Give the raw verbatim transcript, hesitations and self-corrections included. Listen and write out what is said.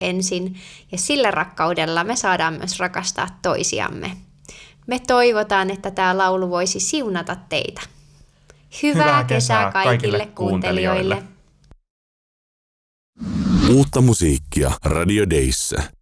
ensin, ja sillä rakkaudella me saadaan myös rakastaa toisiamme. Me toivotaan, että tämä laulu voisi siunata teitä. Hyvää, Hyvää kesää kaikille kuuntelijoille. Uutta musiikkia Radio Dayssä.